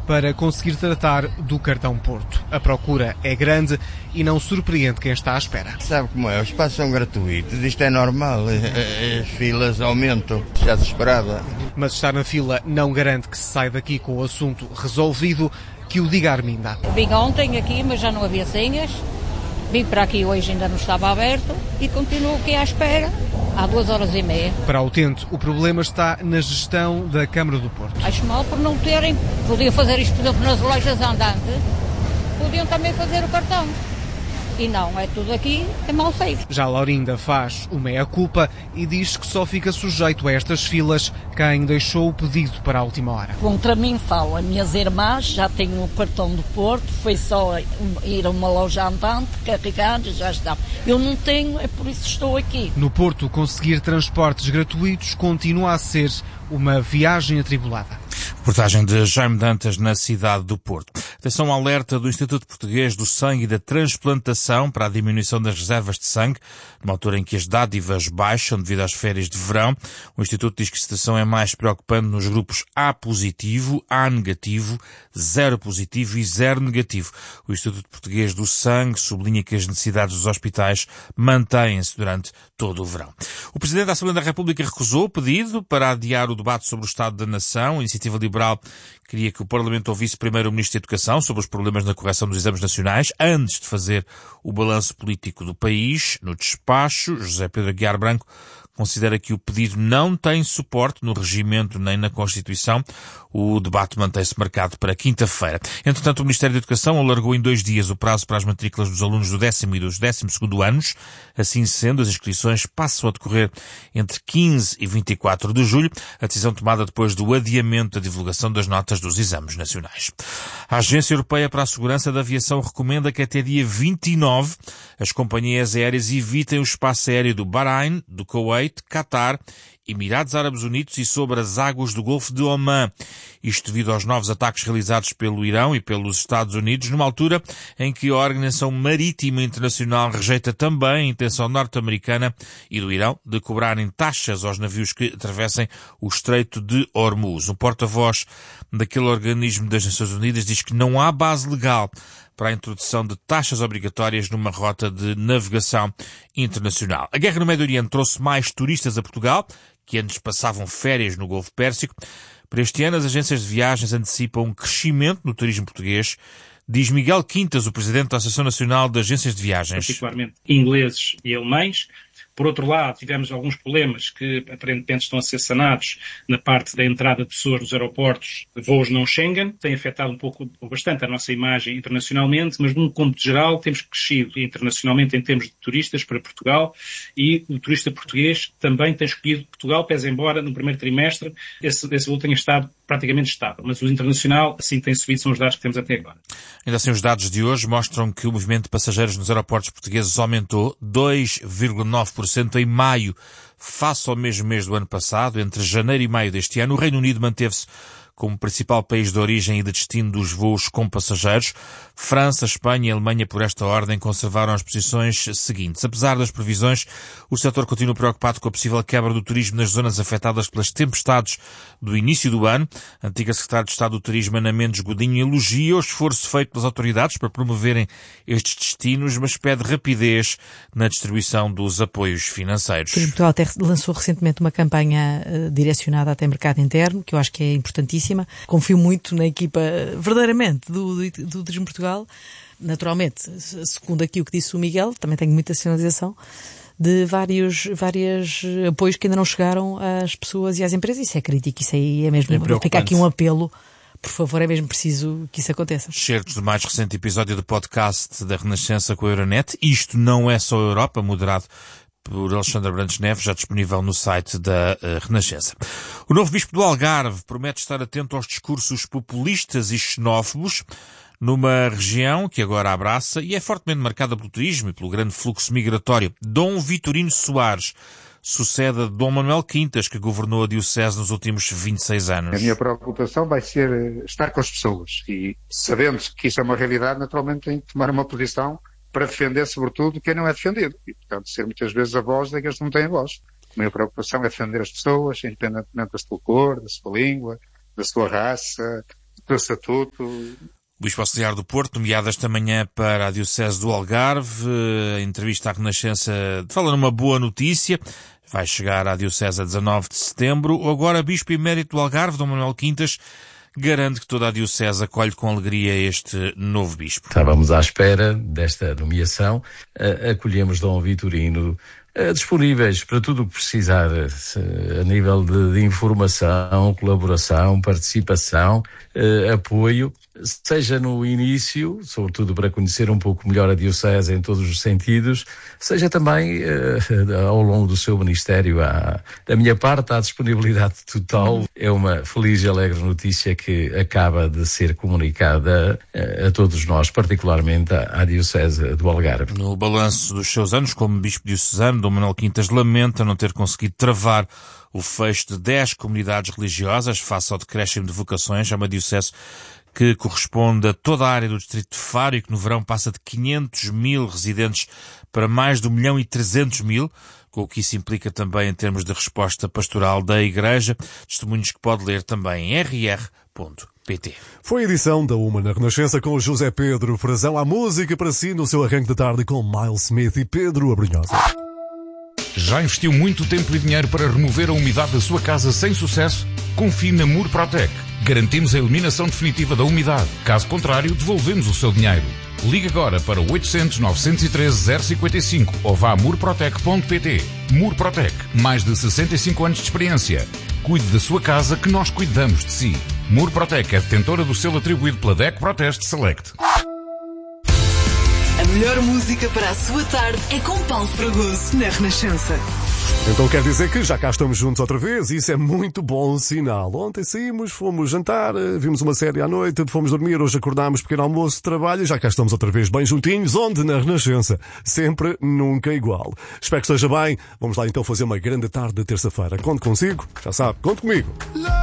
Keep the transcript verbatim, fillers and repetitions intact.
para conseguir tratar do cartão Porto. A procura é grande e não surpreende quem está à espera. Sabe como é? Os espaços são gratuitos, isto é normal, as filas aumentam, já se esperava. Mas estar na fila não garante que se saia daqui com o assunto resolvido, que o diga Arminda. Vim ontem aqui, mas já não havia senhas. Vim para aqui hoje, ainda não estava aberto e continuo aqui à espera há duas horas e meia. Para a Utente, o problema está na gestão da Câmara do Porto. Acho mal por não terem, podiam fazer isto, por exemplo, nas lojas andantes, podiam também fazer o cartão. E não, é tudo aqui, é mal feito. Já Laurinda faz o meia-culpa e diz que só fica sujeito a estas filas quem deixou o pedido para a última hora. Contra mim falo, as minhas irmãs já têm o cartão do Porto, foi só ir a uma loja andante, carregar e já está. Eu não tenho, é por isso que estou aqui. No Porto, conseguir transportes gratuitos continua a ser uma viagem atribulada. Reportagem de Jaime Dantas na cidade do Porto. Atenção ao alerta do Instituto Português do Sangue e da Transplantação para a diminuição das reservas de sangue, numa altura em que as dádivas baixam devido às férias de verão. O Instituto diz que a situação é mais preocupante nos grupos A positivo, A negativo, zero positivo e zero negativo. O Instituto Português do Sangue sublinha que as necessidades dos hospitais mantêm-se durante todo o verão. O Presidente da Assembleia da República recusou o pedido para adiar o debate sobre o Estado da Nação. A Iniciativa Liberal queria que o Parlamento ouvisse primeiro o Ministro da Educação sobre os problemas na correção dos exames nacionais, antes de fazer o balanço político do país. No despacho, José Pedro Aguiar Branco considera que o pedido não tem suporte no regimento nem na Constituição. O debate mantém-se marcado para quinta-feira. Entretanto, o Ministério da Educação alargou em dois dias o prazo para as matrículas dos alunos do décimo e dos décimo segundo anos. Assim sendo, as inscrições passam a decorrer entre quinze e vinte e quatro de julho, a decisão tomada depois do adiamento da divulgação das notas dos exames nacionais. A Agência Europeia para a Segurança da Aviação recomenda que até dia vinte e nove as companhias aéreas evitem o espaço aéreo do Bahrein, do Kuwait, Qatar, Emirados Árabes Unidos e sobre as águas do Golfo de Omã. Isto devido aos novos ataques realizados pelo Irão e pelos Estados Unidos, numa altura em que a Organização Marítima Internacional rejeita também a intenção norte-americana e do Irão de cobrarem taxas aos navios que atravessem o Estreito de Hormuz. Um porta-voz daquele organismo das Nações Unidas diz que não há base legal para a introdução de taxas obrigatórias numa rota de navegação internacional. A guerra no Médio Oriente trouxe mais turistas a Portugal, que antes passavam férias no Golfo Pérsico. Para este ano, as agências de viagens antecipam um crescimento no turismo português. Diz Miguel Quintas, o presidente da Associação Nacional de Agências de Viagens. Particularmente ingleses e alemães. Por outro lado, tivemos alguns problemas que aparentemente estão a ser sanados na parte da entrada de pessoas nos aeroportos de voos não Schengen. Tem afetado um pouco, ou bastante, a nossa imagem internacionalmente, mas num cômputo geral temos crescido internacionalmente em termos de turistas para Portugal e o turista português também tem escolhido Portugal, pese embora no primeiro trimestre esse, esse voo tenha estado praticamente estável. Mas o internacional, assim tem subido, são os dados que temos até agora. Ainda assim, os dados de hoje mostram que o movimento de passageiros nos aeroportos portugueses aumentou dois vírgula nove por cento em maio, face ao mesmo mês do ano passado. Entre janeiro e maio deste ano, o Reino Unido manteve-se como principal país de origem e de destino dos voos com passageiros. França, Espanha e Alemanha, por esta ordem, conservaram as posições seguintes. Apesar das previsões, o setor continua preocupado com a possível quebra do turismo nas zonas afetadas pelas tempestades do início do ano. A antiga secretária de Estado do Turismo, Ana Mendes Godinho, elogia o esforço feito pelas autoridades para promoverem estes destinos, mas pede rapidez na distribuição dos apoios financeiros. Portugal até lançou recentemente uma campanha uh, direcionada até mercado interno, que eu acho que é importantíssima. Confio muito na equipa, verdadeiramente, do, do, do Turismo Portugal. Naturalmente, segundo aqui o que disse o Miguel, também tenho muita sinalização de vários, vários apoios que ainda não chegaram às pessoas e às empresas. Isso é crítico, isso aí é mesmo... É fica aqui um apelo. Por favor, é mesmo preciso que isso aconteça. Certos do mais recente episódio do podcast da Renascença com a Euronet. Isto não é só a Europa, moderado por Alexandre Brandes Neves, já disponível no site da uh, Renascença. O novo Bispo do Algarve promete estar atento aos discursos populistas e xenófobos numa região que agora abraça e é fortemente marcada pelo turismo e pelo grande fluxo migratório. Dom Vitorino Soares sucede a Dom Manuel Quintas, que governou a Diocese nos últimos vinte e seis anos. A minha preocupação vai ser estar com as pessoas e, sabendo que isso é uma realidade, naturalmente tem que tomar uma posição para defender, sobretudo, quem não é defendido. E, portanto, ser muitas vezes a voz daqueles que não têm voz. A minha preocupação é defender as pessoas, independentemente da sua cor, da sua língua, da sua raça, do estatuto. O Bispo Auxiliar do Porto, nomeado esta manhã para a Diocese do Algarve, a entrevista à Renascença fala numa boa notícia, vai chegar à Diocese a dezanove de setembro. Agora, Bispo Emérito do Algarve, Dom Manuel Quintas, garante que toda a Diocese acolhe com alegria este novo Bispo. Estávamos à espera desta nomeação, acolhemos Dom Vitorino, disponíveis para tudo o que precisar, a nível de, de informação, colaboração, participação, apoio, seja no início, sobretudo para conhecer um pouco melhor a Diocese em todos os sentidos, seja também ao longo do seu ministério. À, da minha parte, à disponibilidade total. É uma feliz e alegre notícia que acaba de ser comunicada a, a todos nós, particularmente à, à Diocese do Algarve. No balanço dos seus anos como Bispo diocesano, Dom Manuel Quintas lamenta não ter conseguido travar o fecho de dez comunidades religiosas face ao decréscimo de vocações. É uma diocese que corresponde a toda a área do distrito de Faro e que no verão passa de quinhentos mil residentes para mais de um milhão e trezentos mil, com o que isso implica também em termos de resposta pastoral da Igreja. Testemunhos que pode ler também em r r ponto p t. Foi a edição da Uma na Renascença com José Pedro Frazão. A música para si no seu arranque da tarde com Miles Smith e Pedro Abrunhosa. Já investiu muito tempo e dinheiro para remover a umidade da sua casa sem sucesso? Confie na Murprotec. Garantimos a eliminação definitiva da umidade. Caso contrário, devolvemos o seu dinheiro. Ligue agora para o oitocentos, novecentos e treze, zero cinquenta e cinco ou vá a murprotec ponto p t. Murprotec, mais de sessenta e cinco anos de experiência. Cuide da sua casa que nós cuidamos de si. Murprotec é detentora do selo atribuído pela D E C Proteste Select. A melhor música para a sua tarde é com Paulo Fragoso na Renascença. Então quer dizer que já cá estamos juntos outra vez e isso é muito bom sinal. Ontem saímos, fomos jantar, vimos uma série à noite, fomos dormir, hoje acordámos, pequeno almoço, trabalho e já cá estamos outra vez bem juntinhos. Onde? Na Renascença. Sempre, nunca igual. Espero que esteja bem. Vamos lá então fazer uma grande tarde de terça-feira. Conto consigo, já sabe, conto comigo.